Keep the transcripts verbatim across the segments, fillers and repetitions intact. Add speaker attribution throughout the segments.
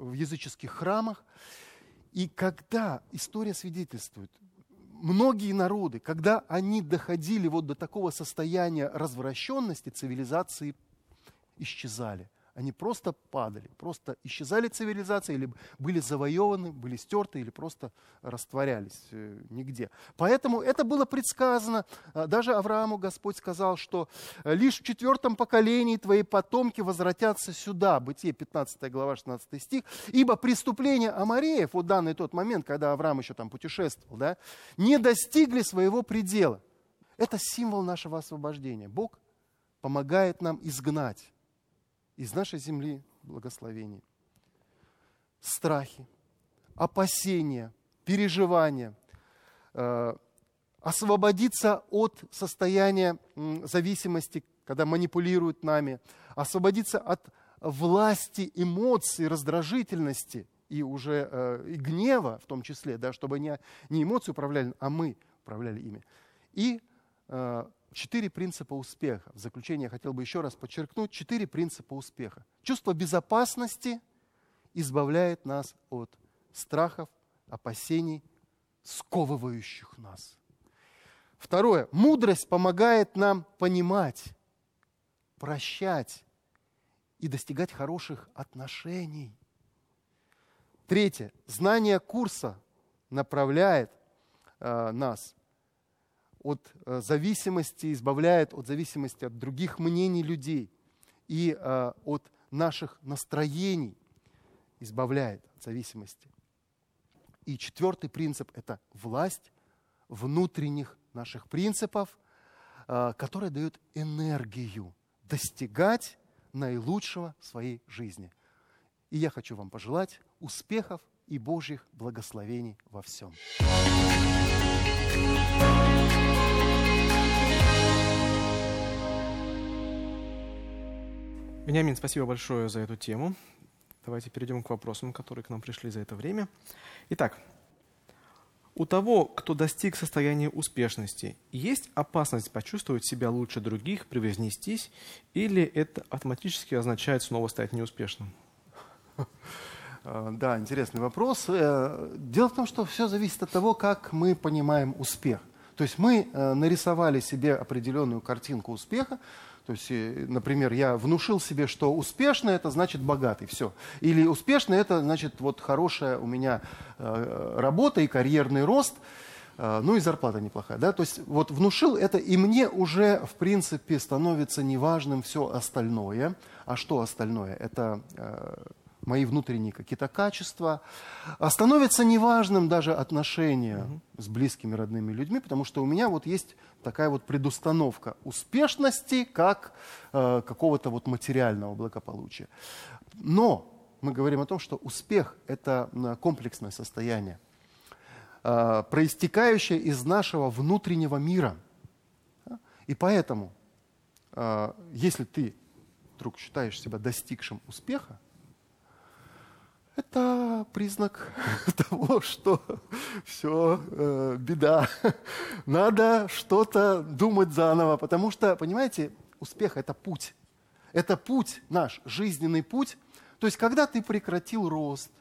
Speaker 1: в языческих храмах. И когда история свидетельствует, многие народы, когда они доходили вот до такого состояния развращенности, цивилизации исчезали. Они просто падали, просто исчезали цивилизации, или были завоеваны, были стерты, или просто растворялись э, нигде. Поэтому это было предсказано. Даже Аврааму Господь сказал, что лишь в четвертом поколении твои потомки возвратятся сюда. Бытие пятнадцатая глава, шестнадцатый стих. Ибо преступления амореев, вот данный тот момент, когда Авраам еще там путешествовал, да, не достигли своего предела. Это символ нашего освобождения. Бог помогает нам изгнать из нашей земли благословение. Страхи, опасения, переживания, э, освободиться от состояния м, зависимости, когда манипулируют нами, освободиться от власти эмоций, раздражительности и уже э, и гнева в том числе, да, чтобы не, не эмоции управляли, а мы управляли ими. И э, Четыре принципа успеха. В заключение я хотел бы еще раз подчеркнуть. Четыре принципа успеха. Чувство безопасности избавляет нас от страхов, опасений, сковывающих нас. Второе. Мудрость помогает нам понимать, прощать и достигать хороших отношений. Третье. Знание курса направляет э, нас от э, зависимости, избавляет от зависимости от других мнений людей и э, от наших настроений, избавляет от зависимости. И четвертый принцип – это власть внутренних наших принципов, э, которая дает энергию достигать наилучшего в своей жизни. И я хочу вам пожелать успехов и Божьих благословений во всем.
Speaker 2: Вениамин, спасибо большое за эту тему. Давайте перейдем к вопросам, которые к нам пришли за это время. Итак, у того, кто достиг состояния успешности, есть опасность почувствовать себя лучше других, превознестись, или это автоматически означает снова стать неуспешным?
Speaker 1: Да, интересный вопрос. Дело в том, что все зависит от того, как мы понимаем успех. То есть мы нарисовали себе определенную картинку успеха. То есть, например, я внушил себе, что успешный – это значит богатый, все. Или успешный – это значит вот хорошая у меня работа и карьерный рост, ну и зарплата неплохая. Да? То есть вот внушил это, и мне уже, в принципе, становится неважным все остальное. А что остальное? Это мои внутренние какие-то качества. А становится неважным даже отношения mm-hmm. с близкими, родными людьми, потому что у меня вот есть такая вот предустановка успешности как э, какого-то вот материального благополучия. Но мы говорим о том, что успех – это комплексное состояние, э, проистекающее из нашего внутреннего мира. И поэтому, э, если ты вдруг считаешь себя достигшим успеха, это признак того, что все, э, беда. Надо что-то думать заново, потому что, понимаете, успех – это путь. Это путь наш, жизненный путь. То есть, когда ты прекратил рост,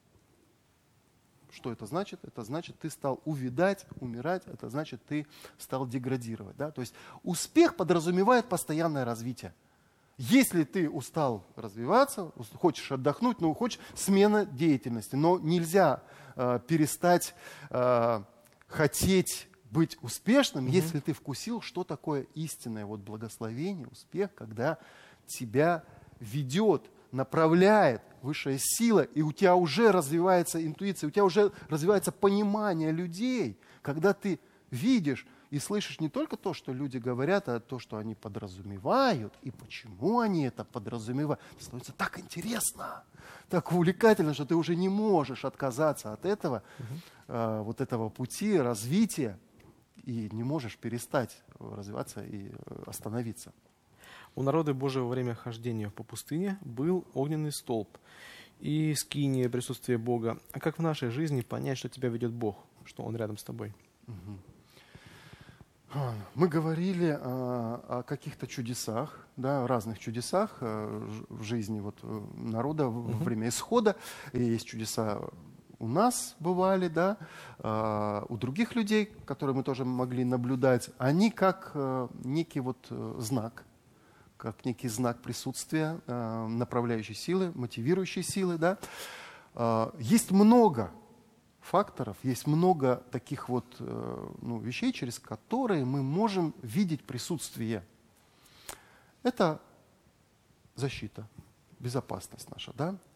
Speaker 1: что это значит? Это значит, ты стал увядать, умирать, это значит, ты стал деградировать. Да? То есть, успех подразумевает постоянное развитие. Если ты устал развиваться, хочешь отдохнуть, ну, хочешь смена деятельности, но нельзя э, перестать э, хотеть быть успешным, mm-hmm. если ты вкусил, что такое истинное вот благословение, успех, когда тебя ведет, направляет высшая сила, и у тебя уже развивается интуиция, у тебя уже развивается понимание людей, когда ты видишь и слышишь не только то, что люди говорят, а то, что они подразумевают, и почему они это подразумевают. Это становится так интересно, так увлекательно, что ты уже не можешь отказаться от этого, угу. э, вот этого пути развития, и не можешь перестать развиваться и остановиться.
Speaker 2: У народа Божьего во время хождения по пустыне был огненный столб и скиния, присутствие Бога. А как в нашей жизни понять, что тебя ведет Бог, что Он рядом с тобой?
Speaker 1: Угу. Мы говорили о, о каких-то чудесах, да, разных чудесах э, ж- в жизни вот, э, народа в- во
Speaker 2: Мгм.
Speaker 1: время исхода. И есть чудеса у нас бывали, да, а, у других людей, которые мы тоже могли наблюдать. Они как э, некий вот э, знак, как некий знак присутствия, э, направляющей силы, мотивирующей силы. Да. А, Есть много факторов, есть много таких вот э, ну, вещей, через которые мы можем видеть присутствие. Это защита, безопасность наша, да?